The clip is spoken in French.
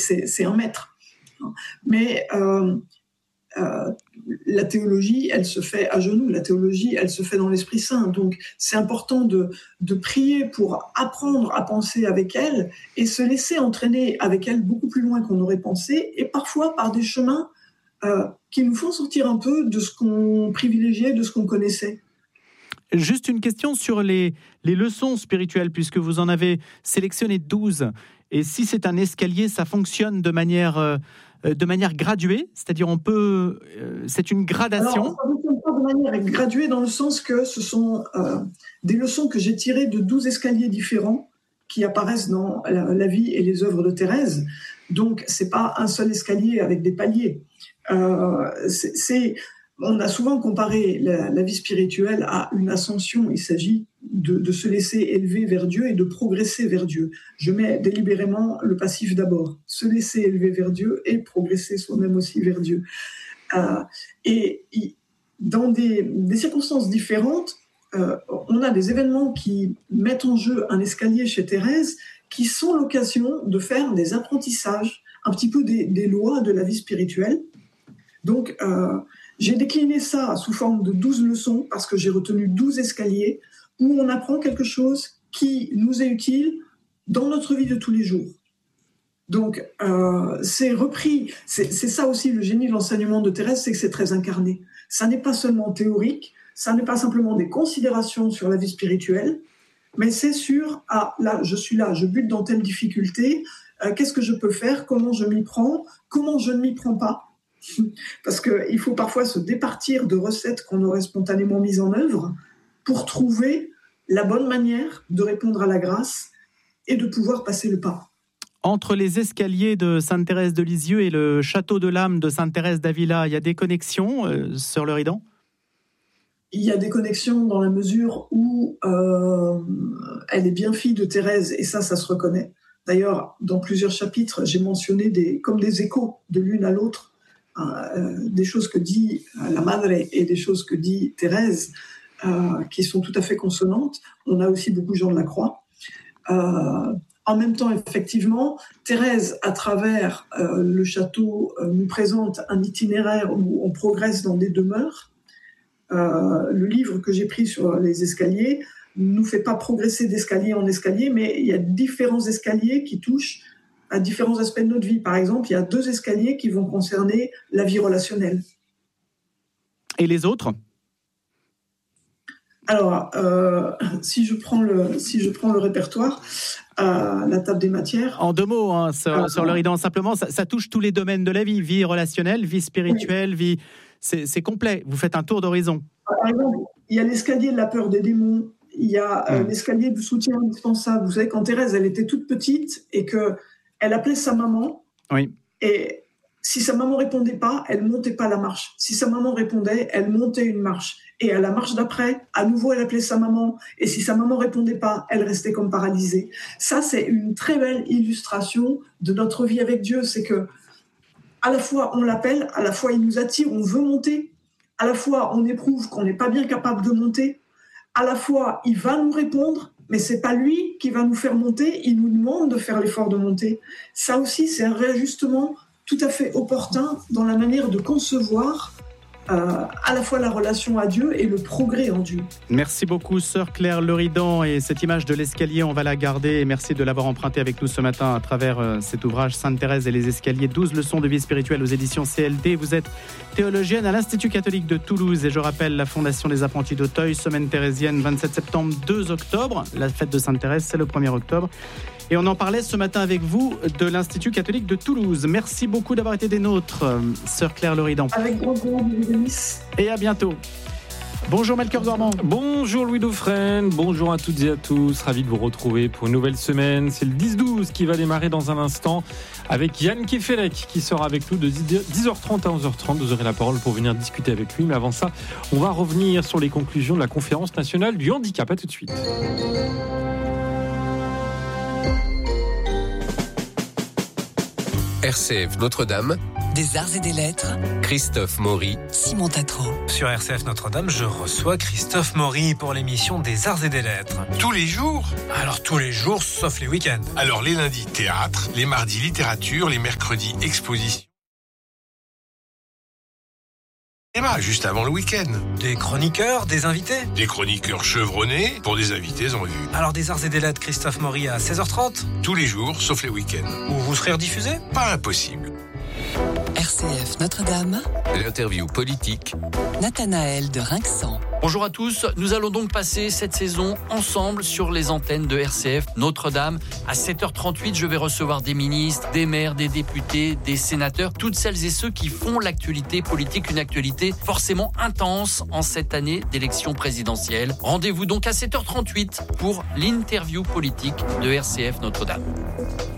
c'est un maître. Mais la théologie, elle se fait à genoux. La théologie, elle se fait dans l'Esprit Saint. Donc, c'est important de prier pour apprendre à penser avec elle et se laisser entraîner avec elle beaucoup plus loin qu'on aurait pensé, et parfois par des chemins qui nous font sortir un peu de ce qu'on privilégiait, de ce qu'on connaissait. Juste une question sur les leçons spirituelles, puisque vous en avez sélectionné 12. Et si c'est un escalier, ça fonctionne de manière graduée, c'est-à-dire c'est une gradation. Alors, ça ne fonctionne pas de manière graduée dans le sens que ce sont des leçons que j'ai tirées de 12 escaliers différents qui apparaissent dans la vie et les œuvres de Thérèse. Donc, c'est pas un seul escalier avec des paliers. On a souvent comparé la vie spirituelle à une ascension. Il s'agit de se laisser élever vers Dieu et de progresser vers Dieu. Je mets délibérément le passif d'abord. Se laisser élever vers Dieu et progresser soi-même aussi vers Dieu. Et dans des circonstances différentes, on a des événements qui mettent en jeu un escalier chez Thérèse qui sont l'occasion de faire des apprentissages, un petit peu des lois de la vie spirituelle. Donc, j'ai décliné ça sous forme de 12 leçons parce que j'ai retenu 12 escaliers où on apprend quelque chose qui nous est utile dans notre vie de tous les jours. Donc, c'est repris. C'est ça aussi le génie de l'enseignement de Thérèse, c'est que c'est très incarné. Ça n'est pas seulement théorique, ça n'est pas simplement des considérations sur la vie spirituelle, mais c'est sur là, je suis là, je bute dans telle difficulté, qu'est-ce que je peux faire, comment je m'y prends, comment je ne m'y prends pas. Parce qu'il faut parfois se départir de recettes qu'on aurait spontanément mises en œuvre pour trouver la bonne manière de répondre à la grâce et de pouvoir passer le pas. Entre les escaliers de Sainte-Thérèse de Lisieux et le château de l'âme de Sainte-Thérèse d'Avila, il y a des connexions, Sœur Leridan ? Il y a des connexions dans la mesure où elle est bien fille de Thérèse, et ça se reconnaît. D'ailleurs, dans plusieurs chapitres, j'ai mentionné comme des échos de l'une à l'autre, des choses que dit la Madre et des choses que dit Thérèse, qui sont tout à fait consonantes. On a aussi beaucoup Jean de la Croix. En même temps, effectivement, Thérèse, à travers le château, nous présente un itinéraire où on progresse dans des demeures. Le livre que j'ai pris sur les escaliers ne nous fait pas progresser d'escalier en escalier, mais il y a différents escaliers qui touchent à différents aspects de notre vie. Par exemple, il y a 2 escaliers qui vont concerner la vie relationnelle. Et les autres ? Alors, si je prends le répertoire, la table des matières... En 2 mots, hein, Sœur Leridan, simplement, ça touche tous les domaines de la vie relationnelle, vie spirituelle, oui. C'est complet. Vous faites un tour d'horizon. Par exemple, il y a l'escalier de la peur des démons, il y a l'escalier du soutien indispensable. Vous savez, quand Thérèse, elle était toute petite et qu'elle appelait sa maman, oui. Et si sa maman répondait pas, elle montait pas la marche. Si sa maman répondait, elle montait une marche. Et à la marche d'après, à nouveau, elle appelait sa maman. Et si sa maman répondait pas, elle restait comme paralysée. Ça, c'est une très belle illustration de notre vie avec Dieu. C'est que, à la fois, on l'appelle, à la fois, il nous attire, on veut monter. À la fois, on éprouve qu'on n'est pas bien capable de monter. À la fois, il va nous répondre, mais c'est pas lui qui va nous faire monter. Il nous demande de faire l'effort de monter. Ça aussi, c'est un réajustement tout à fait opportun dans la manière de concevoir à la fois la relation à Dieu et le progrès en Dieu. Merci beaucoup, Sœur Claire Leridan. Et cette image de l'escalier, on va la garder. Et merci de l'avoir empruntée avec nous ce matin à travers cet ouvrage Sainte-Thérèse et les escaliers, 12 leçons de vie spirituelle aux éditions CLD. Vous êtes théologienne à l'Institut catholique de Toulouse. Et je rappelle la Fondation des apprentis d'Auteuil, semaine thérésienne, 27 septembre, 2 octobre. La fête de Sainte-Thérèse, c'est le 1er octobre. Et on en parlait ce matin avec vous de l'Institut catholique de Toulouse. Merci beaucoup d'avoir été des nôtres, Sœur Claire Leridan. Avec grand plaisir. Et à bientôt. Bonjour Melchior Gormand. Bonjour Louis Dauphren, bonjour à toutes et à tous. Ravi de vous retrouver pour une nouvelle semaine. C'est le 10-12 qui va démarrer dans un instant avec Yann Kefelec qui sera avec nous de 10h30 à 11h30. Vous aurez la parole pour venir discuter avec lui. Mais avant ça, on va revenir sur les conclusions de la Conférence nationale du handicap. À tout de suite. RCF Notre-Dame, des arts et des lettres, Christophe Maury, Simon Tatro. Sur RCF Notre-Dame, je reçois Christophe Maury pour l'émission des arts et des lettres. Tous les jours? Alors tous les jours, sauf les week-ends. Alors les lundis, théâtre, les mardis, littérature, les mercredis, exposition. Juste avant le week-end. Des chroniqueurs, des invités? Des chroniqueurs chevronnés pour des invités en vue. Alors des arts et des lettres, Christophe Maury à 16h30? Tous les jours, sauf les week-ends. Où vous serez rediffusé? Pas impossible. RCF Notre-Dame, l'interview politique. Nathanaël de Rinxan. Bonjour à tous, nous allons donc passer cette saison ensemble sur les antennes de RCF Notre-Dame. À 7h38, je vais recevoir des ministres, des maires, des députés, des sénateurs, toutes celles et ceux qui font l'actualité politique, une actualité forcément intense en cette année d'élection présidentielle. Rendez-vous donc à 7h38 pour l'interview politique de RCF Notre-Dame.